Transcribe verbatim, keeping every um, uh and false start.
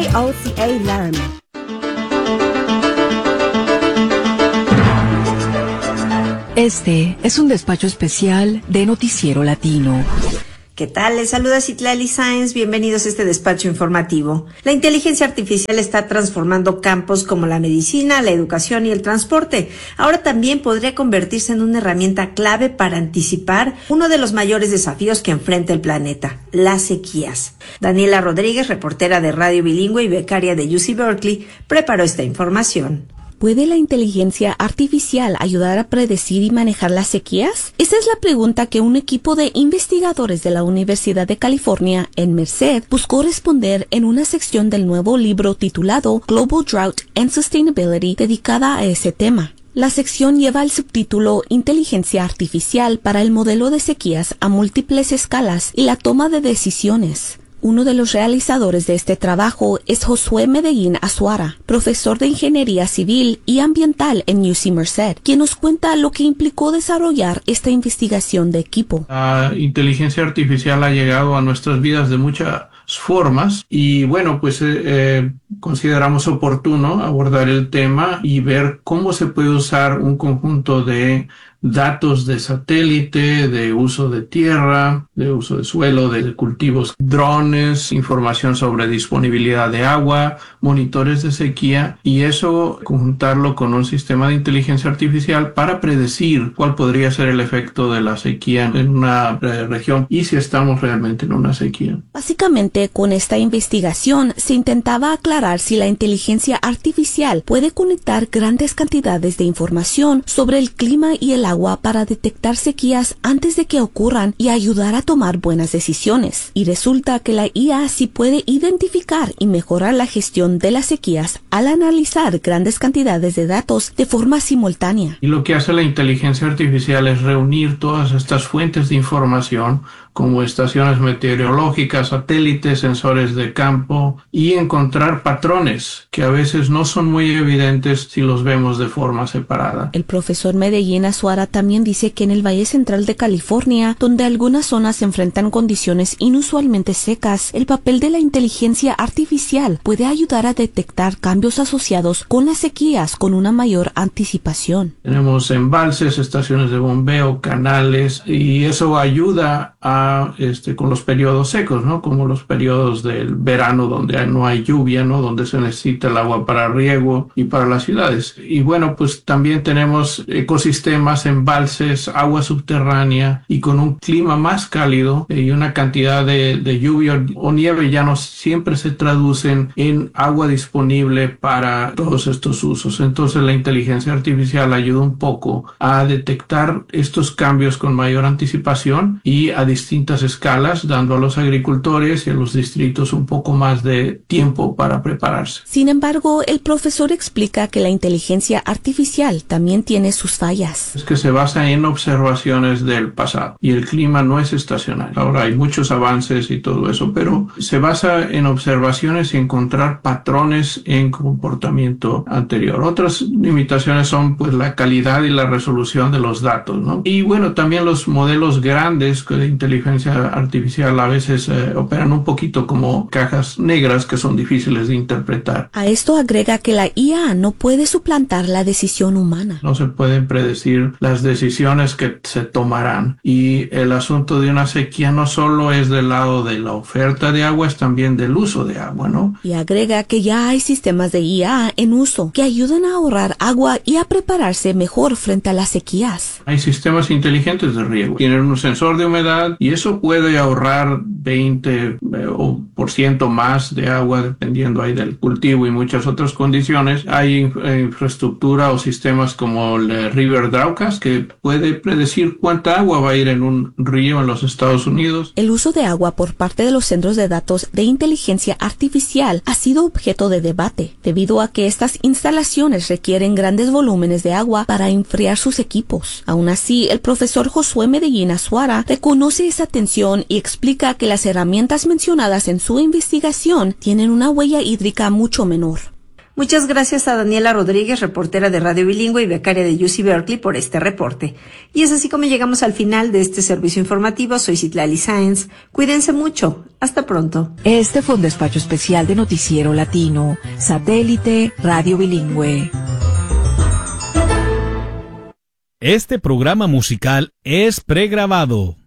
O C A Laramie. Este es un despacho especial de Noticiero Latino. ¿Qué tal? Les saluda Citlali Sáenz. Bienvenidos a este despacho informativo. La inteligencia artificial está transformando campos como la medicina, la educación y el transporte. Ahora también podría convertirse en una herramienta clave para anticipar uno de los mayores desafíos que enfrenta el planeta, las sequías. Daniela Rodríguez, reportera de Radio Bilingüe y becaria de U C Berkeley, preparó esta información. ¿Puede la inteligencia artificial ayudar a predecir y manejar las sequías? Esa es la pregunta que un equipo de investigadores de la Universidad de California en Merced buscó responder en una sección del nuevo libro titulado Global Drought and Sustainability dedicada a ese tema. La sección lleva el subtítulo Inteligencia Artificial para el modelo de sequías a múltiples escalas y la toma de decisiones. Uno de los realizadores de este trabajo es Josué Medellín Azuara, profesor de Ingeniería Civil y Ambiental en U C Merced, quien nos cuenta lo que implicó desarrollar esta investigación de equipo. La inteligencia artificial ha llegado a nuestras vidas de muchas formas y bueno, pues eh, eh, consideramos oportuno abordar el tema y ver cómo se puede usar un conjunto de datos de satélite, de uso de tierra, de uso de suelo, de cultivos, drones, información sobre disponibilidad de agua, monitores de sequía y eso conjuntarlo con un sistema de inteligencia artificial para predecir cuál podría ser el efecto de la sequía en una eh, región y si estamos realmente en una sequía. Básicamente, con esta investigación se intentaba aclarar si la inteligencia artificial puede conectar grandes cantidades de información sobre el clima y el agua para detectar sequías antes de que ocurran y ayudar a tomar buenas decisiones. Y resulta que la I A sí puede identificar y mejorar la gestión de las sequías al analizar grandes cantidades de datos de forma simultánea. Y lo que hace la inteligencia artificial es reunir todas estas fuentes de información como estaciones meteorológicas, satélites, sensores de campo y encontrar patrones que a veces no son muy evidentes si los vemos de forma separada. El profesor Medellín Azuara también dice que en el Valle Central de California, donde algunas zonas se enfrentan condiciones inusualmente secas, el papel de la inteligencia artificial puede ayudar a detectar cambios asociados con las sequías con una mayor anticipación. Tenemos embalses, estaciones de bombeo, canales y eso ayuda a Este, con los periodos secos, ¿no? Como los periodos del verano donde no hay lluvia, ¿no? Donde se necesita el agua para riego y para las ciudades. Y bueno, pues también tenemos ecosistemas, embalses, agua subterránea y con un clima más cálido y una cantidad de, de lluvia o nieve ya no siempre se traducen en agua disponible para todos estos usos. Entonces la inteligencia artificial ayuda un poco a detectar estos cambios con mayor anticipación y a distintas escalas, dando a los agricultores y a los distritos un poco más de tiempo para prepararse. Sin embargo, el profesor explica que la inteligencia artificial también tiene sus fallas. Es que se basa en observaciones del pasado y el clima no es estacionario. Ahora hay muchos avances y todo eso, pero se basa en observaciones y encontrar patrones en comportamiento anterior. Otras limitaciones son pues la calidad y la resolución de los datos, ¿no? Y bueno, también los modelos grandes de inteligencia artificial a veces eh, operan un poquito como cajas negras que son difíciles de interpretar. A esto agrega que la I A no puede suplantar la decisión humana. No se pueden predecir las decisiones que se tomarán y el asunto de una sequía no solo es del lado de la oferta de agua, es también del uso de agua, ¿no? Y agrega que ya hay sistemas de I A en uso que ayudan a ahorrar agua y a prepararse mejor frente a las sequías. Hay sistemas inteligentes de riego. Tienen un sensor de humedad y eso puede ahorrar veinte por ciento más de agua dependiendo ahí del cultivo y muchas otras condiciones. Hay infraestructura o sistemas como el River Drawcast que puede predecir cuánta agua va a ir en un río en los Estados Unidos. El uso de agua por parte de los centros de datos de inteligencia artificial ha sido objeto de debate debido a que estas instalaciones requieren grandes volúmenes de agua para enfriar sus equipos. Aún así, el profesor Josué Medellín Azuara reconoce esa tensión y explica que las herramientas mencionadas en su investigación tienen una huella hídrica mucho menor. Muchas gracias a Daniela Rodríguez, reportera de Radio Bilingüe y becaria de U C Berkeley, por este reporte. Y es así como llegamos al final de este servicio informativo. Soy Citlali Sáenz. Cuídense mucho. Hasta pronto. Este fue un despacho especial de Noticiero Latino, Satélite Radio Bilingüe. Este programa musical es pregrabado.